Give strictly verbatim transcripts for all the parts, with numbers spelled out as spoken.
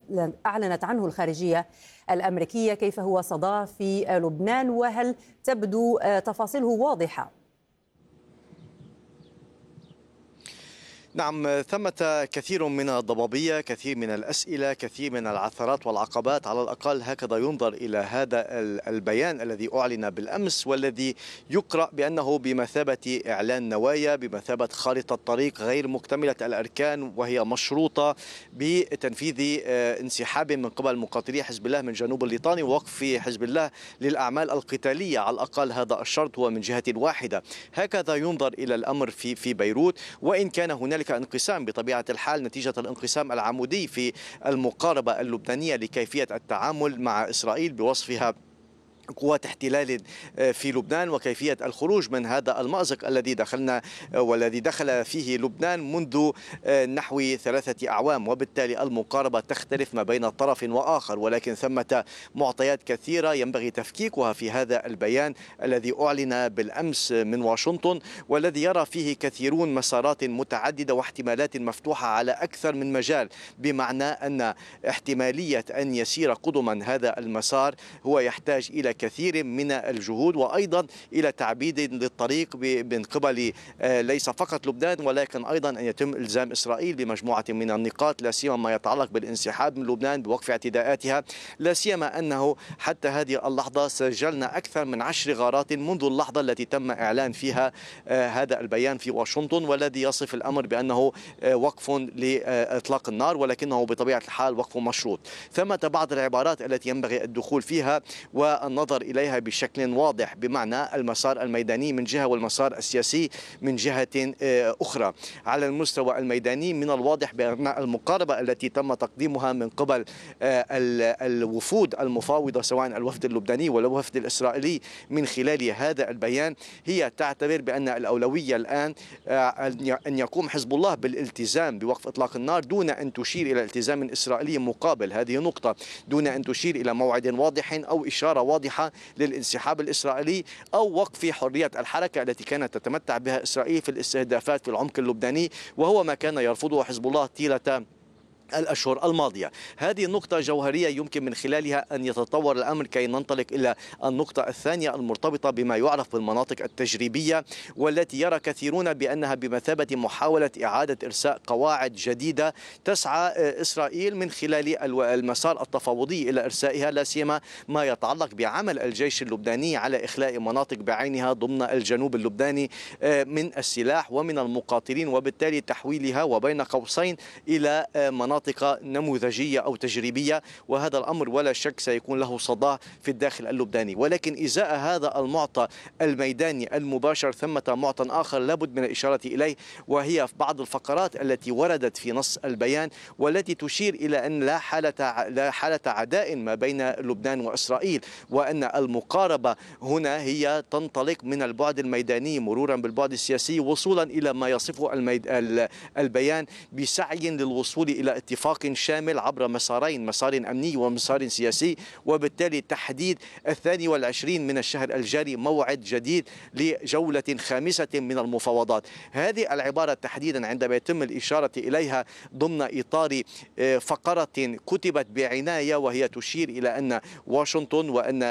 أعلنت عنه الخارجية الأمريكية، كيف هو صداه في لبنان وهل تبدو تفاصيله واضحة؟ نعم، ثمة كثير من الضبابية، كثير من الأسئلة، كثير من العثرات والعقبات، على الأقل هكذا ينظر إلى هذا البيان الذي أعلن بالأمس، والذي يقرأ بأنه بمثابة إعلان نوايا، بمثابة خارطة طريق غير مكتملة الأركان، وهي مشروطة بتنفيذ انسحاب من قبل مقاتلي حزب الله من جنوب الليطاني ووقف حزب الله للأعمال القتالية. على الأقل هذا الشرط هو من جهة واحدة. هكذا ينظر إلى الأمر في في بيروت، وإن كان هنالك انقسام بطبيعة الحال نتيجة الانقسام العمودي في المقاربة اللبنانية لكيفية التعامل مع إسرائيل بوصفها قوات احتلال في لبنان، وكيفية الخروج من هذا المأزق الذي دخلنا والذي دخل فيه لبنان منذ نحو ثلاثة أعوام. وبالتالي المقاربة تختلف ما بين طرف وآخر، ولكن ثمة معطيات كثيرة ينبغي تفكيكها في هذا البيان الذي أعلن بالأمس من واشنطن، والذي يرى فيه كثيرون مسارات متعددة واحتمالات مفتوحة على أكثر من مجال، بمعنى أن احتمالية أن يسير قدما هذا المسار هو يحتاج إلى كثير من الجهود، وأيضا إلى تعبيد للطريق من قبل ليس فقط لبنان، ولكن أيضا أن يتم إلزام إسرائيل بمجموعة من النقاط، لا سيما ما يتعلق بالانسحاب من لبنان بوقف اعتداءاتها، لا سيما أنه حتى هذه اللحظة سجلنا أكثر من عشر غارات منذ اللحظة التي تم إعلان فيها هذا البيان في واشنطن، والذي يصف الأمر بأنه وقف لإطلاق النار، ولكنه بطبيعة الحال وقف مشروط. ثمة بعض العبارات التي ينبغي الدخول فيها والنظر إليها بشكل واضح، بمعنى المسار الميداني من جهة والمسار السياسي من جهة أخرى. على المستوى الميداني من الواضح بأن المقاربة التي تم تقديمها من قبل الوفود المفاوضة، سواء الوفد اللبناني ولا الوفد الإسرائيلي، من خلال هذا البيان هي تعتبر بأن الأولوية الآن أن يقوم حزب الله بالالتزام بوقف إطلاق النار دون أن تشير إلى التزام إسرائيلي مقابل. هذه نقطة، دون أن تشير إلى موعد واضح أو إشارة واضحة للانسحاب الإسرائيلي أو وقف حرية الحركة التي كانت تتمتع بها إسرائيل في الاستهدافات في العمق اللبناني، وهو ما كان يرفضه حزب الله طيلة الأشهر الماضية. هذه النقطة جوهرية يمكن من خلالها أن يتطور الأمر كي ننطلق إلى النقطة الثانية المرتبطة بما يعرف بالمناطق التجريبية، والتي يرى كثيرون بأنها بمثابة محاولة إعادة إرساء قواعد جديدة تسعى إسرائيل من خلال المسار التفاوضي إلى إرسائها، لا سيما ما يتعلق بعمل الجيش اللبناني على إخلاء مناطق بعينها ضمن الجنوب اللبناني من السلاح ومن المقاتلين، وبالتالي تحويلها وبين قوسين إلى مناطق منطقة نموذجية أو تجريبية. وهذا الأمر ولا شك سيكون له صداه في الداخل اللبناني. ولكن إزاء هذا المعطى الميداني المباشر ثمة معطى آخر لابد من الإشارة إليه، وهي في بعض الفقرات التي وردت في نص البيان، والتي تشير إلى أن لا حالة لا حالة عداء ما بين لبنان وإسرائيل، وأن المقاربة هنا هي تنطلق من البعد الميداني مرورا بالبعد السياسي، وصولا إلى ما يصفه الميد... البيان بسعي للوصول إلى اتفاق شامل عبر مسارين، مسار أمني ومسار سياسي، وبالتالي تحديد الثاني والعشرين من الشهر الجاري موعد جديد لجولة خامسة من المفاوضات. هذه العبارة تحديدا عندما يتم الإشارة إليها ضمن إطار فقرة كتبت بعناية، وهي تشير إلى أن واشنطن وأن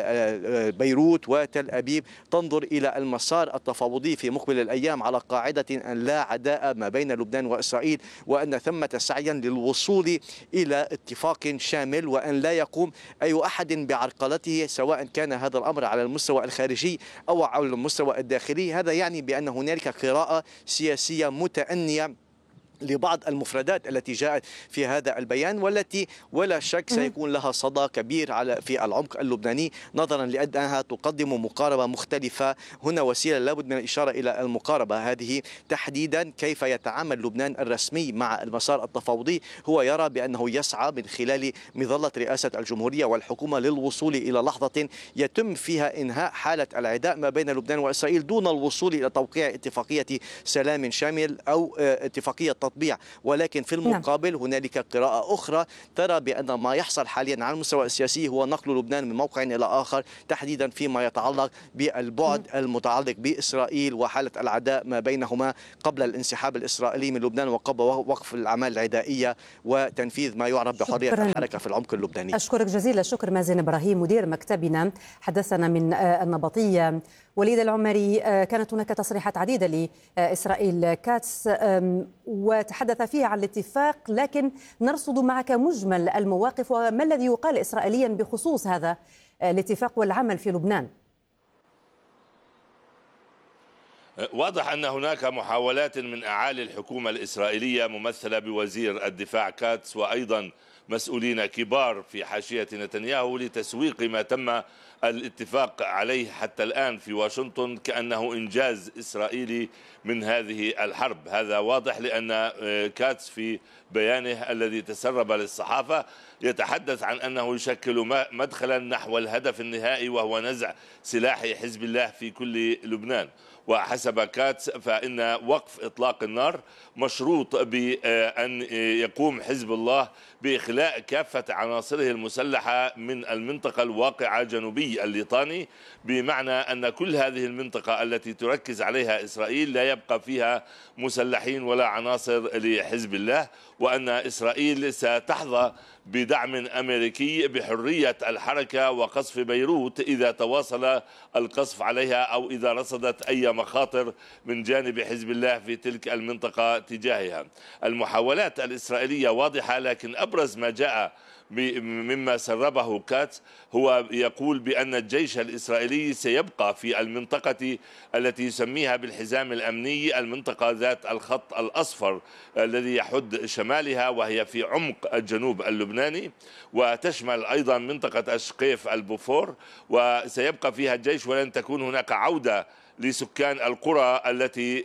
بيروت وتل أبيب تنظر إلى المسار التفاوضي في مقبل الأيام على قاعدة أن لا عداء ما بين لبنان وإسرائيل، وأن ثمة سعيا للوصول إلى اتفاق شامل، وأن لا يقوم أي أحد بعرقلته، سواء كان هذا الأمر على المستوى الخارجي أو على المستوى الداخلي. هذا يعني بأن هنالك قراءة سياسية متأنية لبعض المفردات التي جاءت في هذا البيان، والتي ولا شك سيكون لها صدى كبير على في العمق اللبناني، نظرا لأنها تقدم مقاربة مختلفة. هنا وسيلة لابد من الإشارة إلى المقاربة هذه تحديدا، كيف يتعامل لبنان الرسمي مع المسار التفاوضي. هو يرى بأنه يسعى من خلال مظلة رئاسة الجمهورية والحكومة للوصول إلى لحظة يتم فيها إنهاء حالة العداء ما بين لبنان وإسرائيل، دون الوصول إلى توقيع اتفاقية سلام شامل أو اتفاقية التطبيع، ولكن في المقابل هنالك قراءة أخرى ترى بأن ما يحصل حاليا على المستوى السياسي هو نقل لبنان من موقع إلى آخر، تحديدا فيما يتعلق بالبعد المتعلق بإسرائيل وحالة العداء ما بينهما قبل الانسحاب الإسرائيلي من لبنان وقبل وقف الأعمال العدائية وتنفيذ ما يعرف بحرية الحركة في العمق اللبناني. أشكرك جزيل الشكر مازن إبراهيم مدير مكتبنا، حدثنا من النبطية. وليد العمري، كانت هناك تصريحات عديدة لإسرائيل كاتس وتحدث فيها عن الاتفاق، لكن نرصد معك مجمل المواقف وما الذي يقال إسرائيليا بخصوص هذا الاتفاق والعمل في لبنان. واضح أن هناك محاولات من أعالي الحكومة الإسرائيلية ممثلة بوزير الدفاع كاتس وأيضا مسؤولين كبار في حاشية نتنياهو لتسويق ما تم الاتفاق عليه حتى الآن في واشنطن كأنه إنجاز إسرائيلي من هذه الحرب. هذا واضح لأن كاتس في بيانه الذي تسرب للصحافة يتحدث عن أنه يشكل مدخلا نحو الهدف النهائي وهو نزع سلاح حزب الله في كل لبنان. وحسب كاتس فإن وقف إطلاق النار مشروط بأن يقوم حزب الله بإخلاء كافة عناصره المسلحة من المنطقة الواقعة جنوبي الليطاني، بمعنى أن كل هذه المنطقة التي تركز عليها إسرائيل لا يبقى فيها مسلحين ولا عناصر لحزب الله، وأن إسرائيل ستحظى بدعم أمريكي بحرية الحركة وقصف بيروت إذا تواصل القصف عليها أو إذا رصدت أي مخاطر من جانب حزب الله في تلك المنطقة تجاهها. المحاولات الإسرائيلية واضحة، لكن أبرز ما جاء مما سربه كاتس هو يقول بأن الجيش الإسرائيلي سيبقى في المنطقة التي يسميها بالحزام الأمني، المنطقة ذات الخط الأصفر الذي يحد شمالها وهي في عمق الجنوب اللبناني، وتشمل أيضا منطقة أشقيف البوفور، وسيبقى فيها الجيش ولن تكون هناك عودة لسكان القرى التي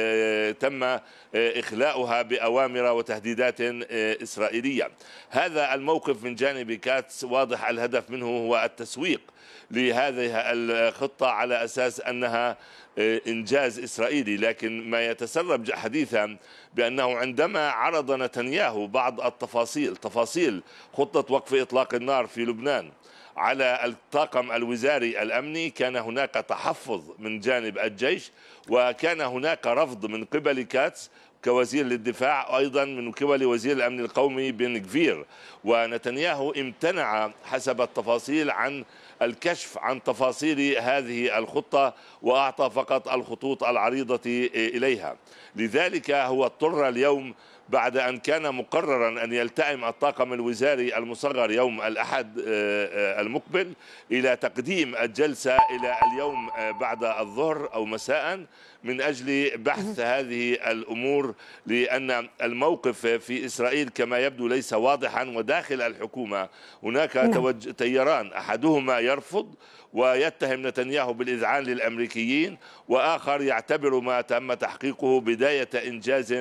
تم إخلاؤها بأوامر وتهديدات إسرائيلية. هذا الموقف من جانب كاتس واضح الهدف منه هو التسويق لهذه الخطة على أساس أنها إنجاز إسرائيلي، لكن ما يتسرب حديثا بأنه عندما عرض نتنياهو بعض التفاصيل تفاصيل خطة وقف إطلاق النار في لبنان على الطاقم الوزاري الأمني كان هناك تحفظ من جانب الجيش، وكان هناك رفض من قبل كاتس كوزير للدفاع أيضا من قبل وزير الأمن القومي بن غفير، ونتنياهو امتنع حسب التفاصيل عن الكشف عن تفاصيل هذه الخطة وأعطى فقط الخطوط العريضة إليها. لذلك هو اضطر اليوم بعد أن كان مقررا أن يلتئم الطاقم الوزاري المصغر يوم الأحد المقبل إلى تقديم الجلسة إلى اليوم بعد الظهر أو مساء من أجل بحث هذه الأمور، لأن الموقف في إسرائيل كما يبدو ليس واضحا، وداخل الحكومة هناك تياران أحدهما يرفض ويتهم نتنياهو بالإذعان للأمريكيين، وآخر يعتبر ما تم تحقيقه بداية إنجاز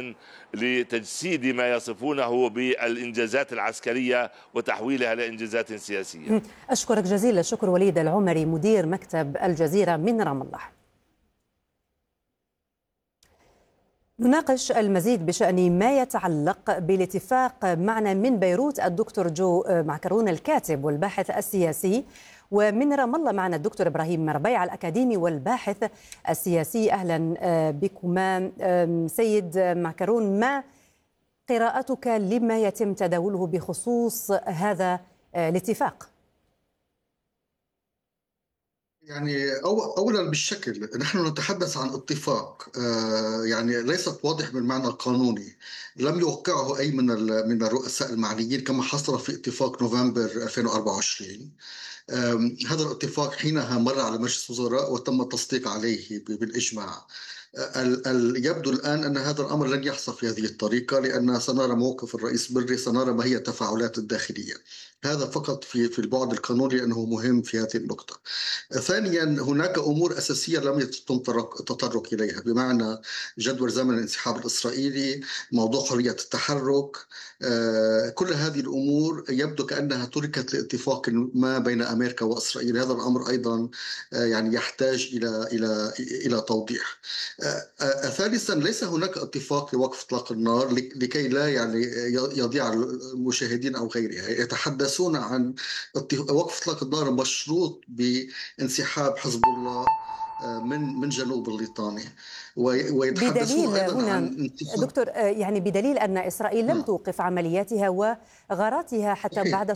لتجسيد ما يصفونه بالإنجازات العسكرية وتحويلها لإنجازات سياسية. أشكرك جزيل الشكر وليد العمري مدير مكتب الجزيرة من رام الله. نناقش المزيد بشأن ما يتعلق بالاتفاق معنا من بيروت الدكتور جو معكرون الكاتب والباحث السياسي، ومن رام الله معنا الدكتور إبراهيم ربيع الأكاديمي والباحث السياسي. أهلا بكما. سيد معكرون، ما قراءتك لما يتم تداوله بخصوص هذا الاتفاق؟ يعني أولا بالشكل نحن نتحدث عن اتفاق يعني ليست واضح بالمعنى القانوني، لم يوقعه أي من من الرؤساء المعنيين كما حصل في اتفاق نوفمبر ألفين وأربعة وعشرين. هذا الاتفاق حينها مر على مجلس الوزراء وتم التصديق عليه بالإجماع. يبدو الآن أن هذا الأمر لن يحصل في هذه الطريقة، لأن سنرى موقف الرئيس بري، سنرى ما هي التفاعلات الداخلية. هذا فقط في في البعد القانوني أنه مهم في هذه النقطة. ثانيا، هناك أمور أساسية لم يتم التطرق إليها، بمعنى جدول زمن الانسحاب الإسرائيلي، موضوع حرية التحرك. كل هذه الأمور يبدو كأنها تركت لاتفاق ما بين أمريكا وإسرائيل. هذا الأمر أيضا يعني يحتاج إلى إلى إلى توضيح. ثالثا، ليس هناك اتفاق لوقف إطلاق النار، لكي لا يعني يضيع المشاهدين أو غيرها. يتحدثون عن وقف إطلاق النار مشروط بانسحاب حزب الله من من جنوب الليطاني، ويتحدثون بدليل أيضا هنا عن دكتور، يعني بدليل أن إسرائيل لم توقف عملياتها وغاراتها حتى بعد